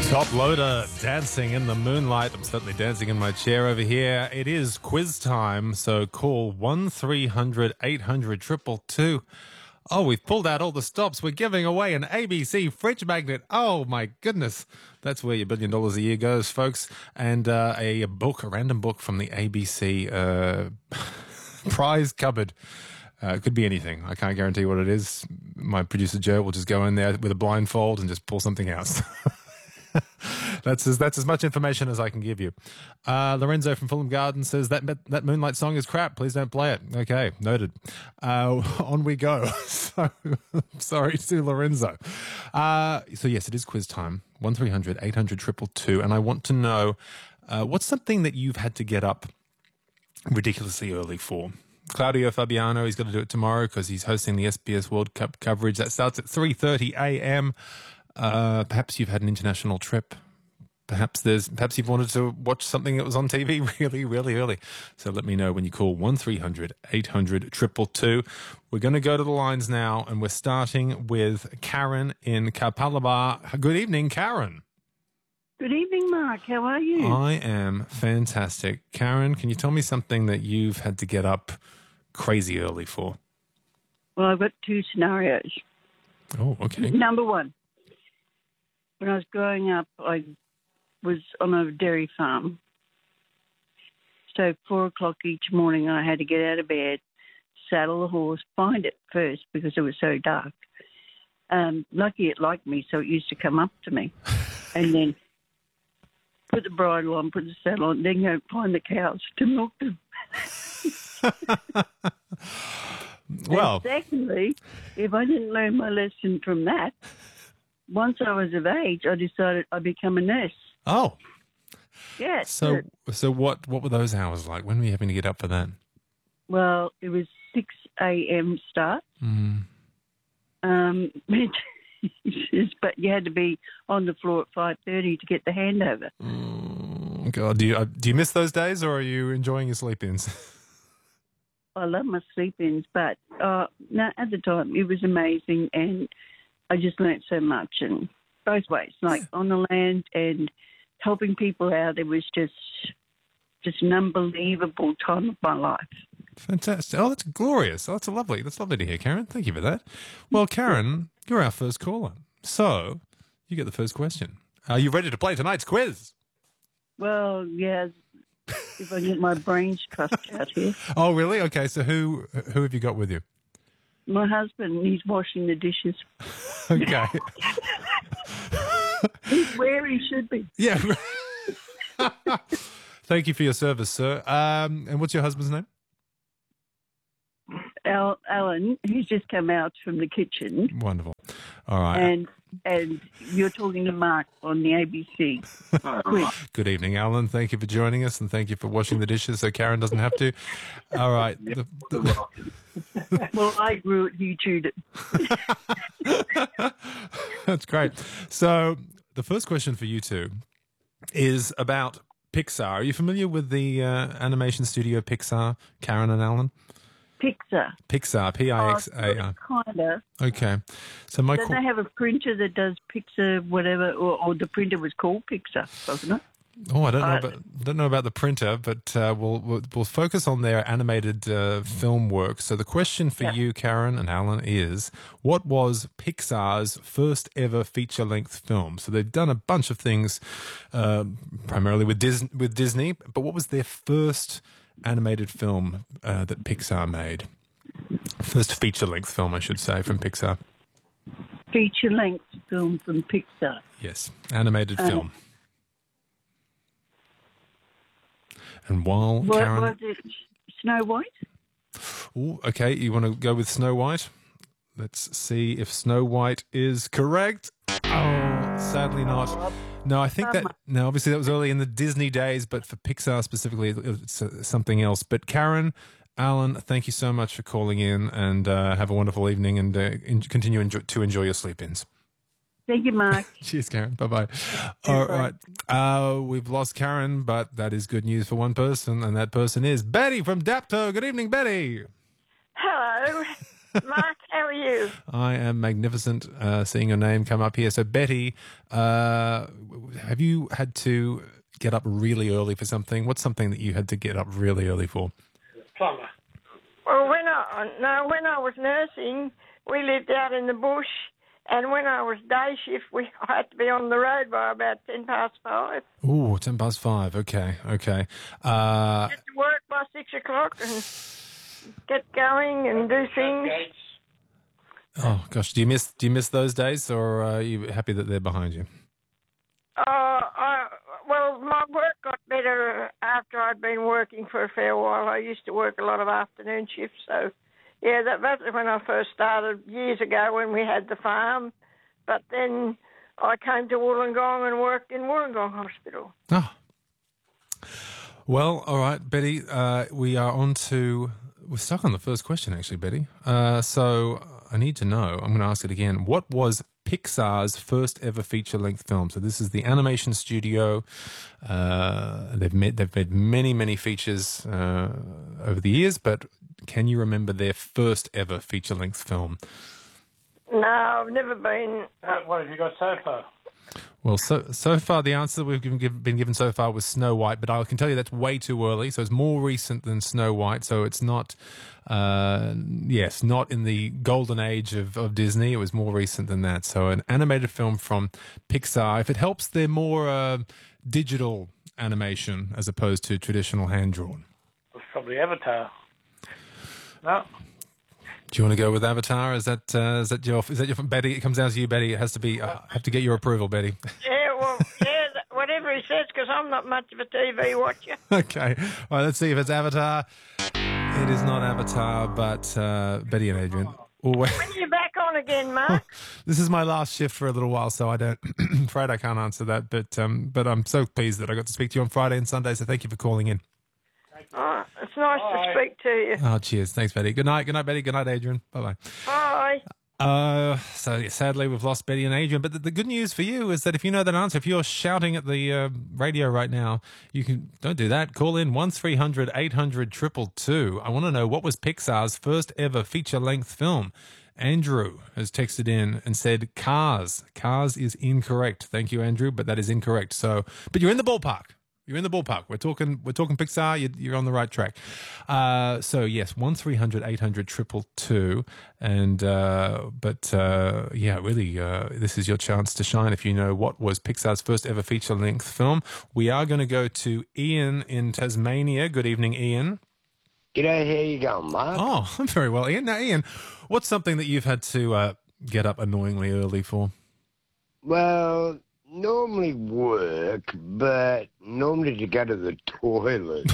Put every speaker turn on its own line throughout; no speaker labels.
Top Loader, Dancing in the Moonlight. I'm certainly dancing in my chair over here. It is quiz time, so call 1-300-800-222. Oh, we've pulled out all the stops. We're giving away an ABC fridge magnet. Oh, my goodness. That's where your $1 billion a year goes, folks. And a random book from the ABC prize cupboard. It could be anything. I can't guarantee what it is. My producer, Joe, will just go in there with a blindfold and just pull something out. That's as much information as I can give you. Lorenzo from Fulham Garden says that Moonlight song is crap. Please don't play it. Okay, noted. On we go. So, sorry to Lorenzo. So yes, it is quiz time. 1-300-800-222. And I want to know what's something that you've had to get up ridiculously early for. Claudio Fabiano, he's got to do it tomorrow because he's hosting the SBS World Cup coverage. That starts at 3:30 a.m. Perhaps you've had an international trip. Perhaps you've wanted to watch something that was on TV really, really early. So let me know when you call 1-300-800-222. We're going to go to the lines now, and we're starting with Karen in Kapalaba. Good evening, Karen.
Good evening, Mark. How are you?
I am fantastic. Karen, can you tell me something that you've had to get up crazy early for?
Well, I've got two scenarios.
Oh, okay.
Number one, when I was growing up, I was on a dairy farm. So 4 o'clock each morning, I had to get out of bed, saddle the horse, find it first because it was so dark. Lucky it liked me, so it used to come up to me. And then put the bridle on, put the saddle on, then go find the cows to milk them.
Well,
and secondly, if I didn't learn my lesson from that, once I was of age, I decided I'd become a nurse.
Oh.
Yes.
So what were those hours like? When were you having to get up for that?
Well, it was 6 a.m. start. But you had to be on the floor at 5:30 to get the handover.
God, do you miss those days, or are you enjoying your sleep-ins?
I love my sleep-ins, but no, at the time it was amazing, and I just learnt so much, and both ways, like on the land and helping people out. It was just an unbelievable time of my life.
Fantastic! Oh, that's glorious. Oh, that's lovely to hear, Karen. Thank you for that. Well, Karen, you're our first caller, so you get the first question. Are you ready to play tonight's quiz?
Well, yes. If I get my brains trust out here.
Oh, really? Okay. So who have you got with you?
My husband. He's washing the dishes.
Okay.
He's where he should be.
Yeah. Thank you for your service, sir. And what's your husband's name?
Alan. He's just come out from the kitchen.
Wonderful. All right.
And you're talking to Mark on the ABC.
Good evening, Alan. Thank you for joining us, and thank you for washing the dishes so Karen doesn't have to. All right.
Well, I grew it, you chewed it.
That's great. So the first question for you two is about Pixar. Are you familiar with the animation studio Pixar, Karen and Alan?
Pixar,
P-I-X-A-R.
Kind of.
Okay. So
Don't they have a printer that does Pixar, whatever, or the printer was called Pixar, wasn't it?
Oh, I don't know about the printer, but we'll focus on their animated film work. So the question for you, Karen and Alan, is what was Pixar's first ever feature-length film? So they've done a bunch of things, primarily with Disney, but what was their first animated film that Pixar made? First feature-length film, I should say, from Pixar.
Feature-length film from Pixar.
Yes, animated film. And while Karen...
Was it Snow White?
Ooh, okay, you want to go with Snow White? Let's see if Snow White is correct. Oh, sadly not. No, I think obviously that was early in the Disney days, but for Pixar specifically, it's something else. But Karen, Alan, thank you so much for calling in, and have a wonderful evening, and continue to enjoy your sleep-ins.
Thank you, Mark.
Cheers, Karen. Bye-bye. All right. We've lost Karen, but that is good news for one person, and that person is Betty from Dapto. Good evening, Betty.
Hello, Mark How are you?
I am magnificent seeing your name come up here. So, Betty, have you had to get up really early for something? What's something that you had to get up really early for?
Plumber.
Well, when I was nursing, we lived out in the bush, and when I was day shift, I had to be on the road by about 5:10.
Ooh, 5:10. Okay.
Get to work by 6 o'clock and get going and do things.
Oh gosh, do you miss those days, or are you happy that they're behind you?
Well, my work got better after I'd been working for a fair while. I used to work a lot of afternoon shifts, so yeah, that's when I first started years ago when we had the farm. But then I came to Wollongong and worked in Wollongong Hospital.
Oh. Well, all right, Betty, we're stuck on the first question, actually, Betty. So I need to know, I'm going to ask it again. What was Pixar's first ever feature-length film? So this is the animation studio. They've made many, many features over the years, but can you remember their first ever feature-length film?
No, I've never been.
What have you got so far?
Well, so far the answer that we've been given so far was Snow White, but I can tell you that's way too early. So it's more recent than Snow White. So it's not, not in the golden age of Disney. It was more recent than that. So an animated film from Pixar. If it helps, they're more digital animation as opposed to traditional hand drawn.
It's probably Avatar. No.
Do you want to go with Avatar? Is that your Betty? It comes down to you, Betty. It has to be. I have to get your approval, Betty.
Whatever he says, because I'm not much of a TV watcher.
Okay, all right. Let's see if it's Avatar. It is not Avatar, but Betty and Adrian.
When are you back on again, Mark?
This is my last shift for a little while, so I don't. Afraid I can't answer that. But I'm so pleased that I got to speak to you on Friday and Sunday. So thank you for calling in.
Oh, it's nice to speak to you.
Oh, cheers. Thanks, Betty. Good night, Betty. Good night, Adrian. Bye-bye.
Bye.
So sadly, we've lost Betty and Adrian. But the good news for you is that if you know that answer, if you're shouting at the radio right now, you can don't do that. Call in 1300 800 222. I want to know, what was Pixar's first ever feature-length film? Andrew has texted in and said Cars. Cars is incorrect. Thank you, Andrew, but that is incorrect. So, but you're in the ballpark. You're in the ballpark. We're talking Pixar. You're on the right track. So yes, 1300 800 222. And really, this is your chance to shine. If you know what was Pixar's first ever feature length film, we are going to go to Ian in Tasmania. Good evening, Ian.
G'day. How you going, Mark?
Oh, I'm very well, Ian. Now, Ian, what's something that you've had to get up annoyingly early for?
Well, normally work, but normally to go to the toilet.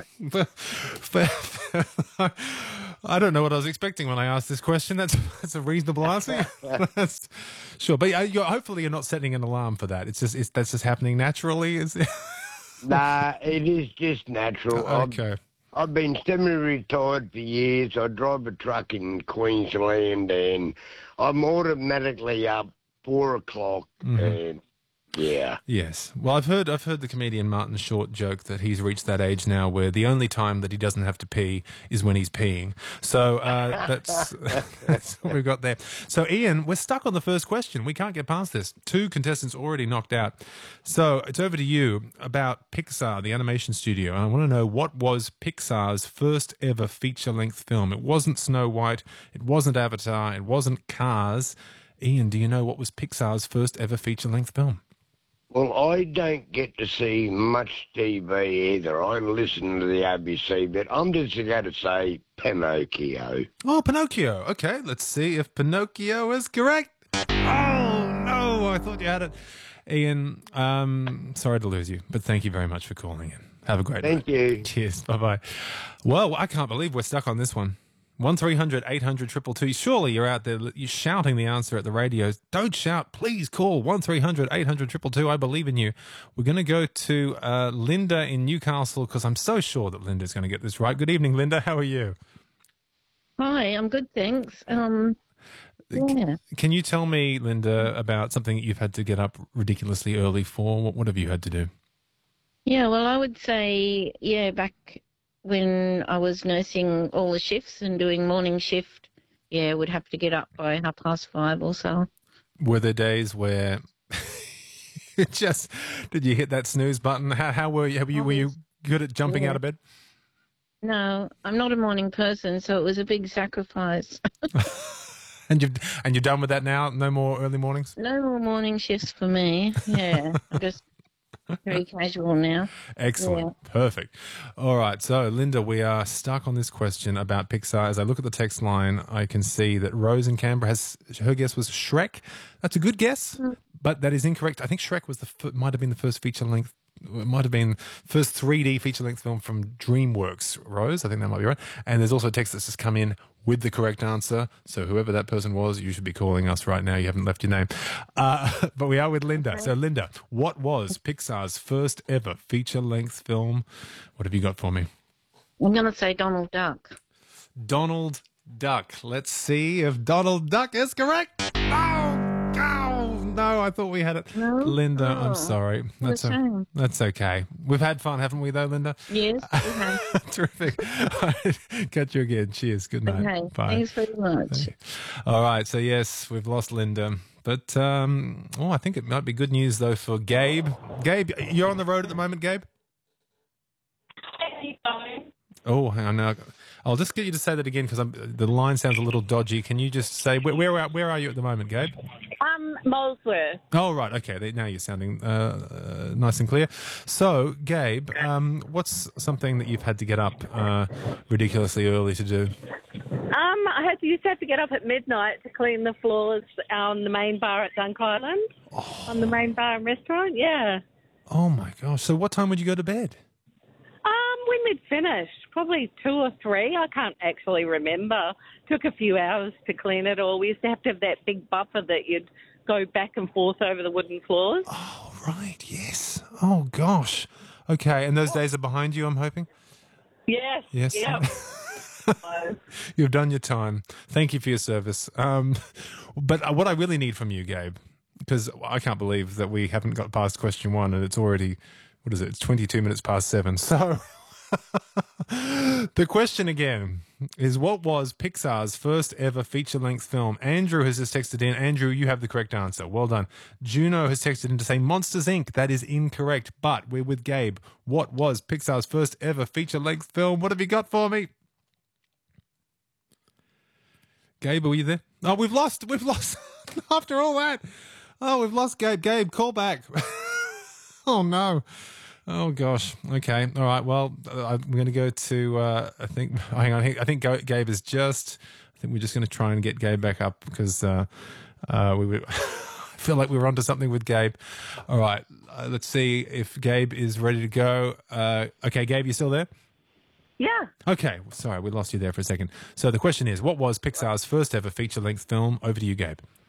I don't know what I was expecting when I asked this question. That's a reasonable answer. Sure, but hopefully you're not setting an alarm for that. That's just happening naturally. Is it?
Nah, it is just natural.
Okay.
I've been semi-retired for years. I drive a truck in Queensland, and I'm automatically up 4 o'clock, and yeah. Yes.
Well, I've heard the comedian Martin Short joke that he's reached that age now where the only time that he doesn't have to pee is when he's peeing. So that's what we've got there. So, Ian, we're stuck on the first question. We can't get past this. 2 contestants already knocked out. So it's over to you about Pixar, the animation studio. And I want to know, what was Pixar's first ever feature-length film? It wasn't Snow White. It wasn't Avatar. It wasn't Cars. Ian, do you know what was Pixar's first ever feature-length film?
Well, I don't get to see much TV either. I listen to the ABC, but I'm just going to say Pinocchio.
Oh, Pinocchio. Okay, let's see if Pinocchio is correct. Oh, no, I thought you had it. Ian, sorry to lose you, but thank you very much for calling in. Have a great night.
Thank you.
Cheers. Bye-bye. Well, I can't believe we're stuck on this one. 1300 800 222. Surely you're out there, you're shouting the answer at the radios. Don't shout. Please call 1300 800 222. I believe in you. We're going to go to Linda in Newcastle because I'm so sure that Linda's going to get this right. Good evening, Linda. How are you?
Hi, I'm good, thanks. Yeah.
Can you tell me, Linda, about something that you've had to get up ridiculously early for? What have you had to do?
Yeah, well, I would say, back when I was nursing all the shifts and doing morning shift yeah, would have to get up by 5:30 or so.
Were there days where it just did you hit that snooze button? How were you? Were you good at jumping out of bed?
No, I'm not a morning person, so it was a big sacrifice.
And you're done with that now? No more early mornings?
No more morning shifts for me. Yeah, I'm just very casual now.
Excellent.
Yeah.
Perfect. All right. So, Linda, we are stuck on this question about Pixar. As I look at the text line, I can see that Rose in Canberra her guess was Shrek. That's a good guess, but that is incorrect. I think Shrek was might have been the first feature length. It might have been first 3D feature length film from DreamWorks, Rose. I think that might be right. And there's also a text that's just come in with the correct answer. So whoever that person was, you should be calling us right now. You haven't left your name. But we are with Linda. So Linda, what was Pixar's first ever feature length film? What have you got for me?
I'm going to say Donald Duck.
Donald Duck. Let's see if Donald Duck is correct. No, I thought we had it.
No?
Linda,
Oh,
I'm sorry.
what a shame.
That's okay. We've had fun, haven't we, though, Linda?
Yes, we have.
Terrific. Catch you again. Cheers. Good night.
Okay,
Bye.
thanks very much.
All right. So, yes, we've lost Linda. But, I think it might be good news, though, for Gabe. Gabe, you're on the road at the moment, Gabe? Oh, hang on now. I'll just get you to say that again because the line sounds a little dodgy. Can you just say, where are you at the moment, Gabe?
Molesworth.
Oh, right. Okay. Now you're sounding nice and clear. So, Gabe, what's something that you've had to get up ridiculously early to do?
I used to have to get up at midnight to clean the floors on the main bar at Dunk Island. On the main bar and restaurant, yeah.
Oh, my gosh. So what time would you go to bed?
When we'd finished, probably 2 or 3. I can't actually remember. Took a few hours to clean it all. We used to have that big buffer that you'd go back and forth over the wooden floors.
Oh, right. Yes. Oh, gosh. Okay. And those days are behind you, I'm hoping?
Yes.
Yes.
Yep.
You've done your time. Thank you for your service. But what I really need from you, Gabe, because I can't believe that we haven't got past question 1 and it's already, what is it? It's 22 minutes past 7. So the question again is, what was Pixar's first ever feature-length film? Andrew has just texted in. Andrew, you have the correct answer. Well done. Juno has texted in to say Monsters, Inc. That is incorrect, but we're with Gabe. What was Pixar's first ever feature-length film? What have you got for me? Gabe, are you there? Oh, we've lost after all that. Oh, we've lost Gabe. Gabe, call back. Oh, no. Oh, gosh. Okay. All right. Well, I'm going to go to, hang on. I think Gabe is I think we're just going to try and get Gabe back up because I feel like we were onto something with Gabe. All right. Let's see if Gabe is ready to go. Okay, Gabe, you still there?
Yeah.
Okay. Sorry, we lost you there for a second. So the question is, what was Pixar's first ever feature-length film? Over to you, Gabe.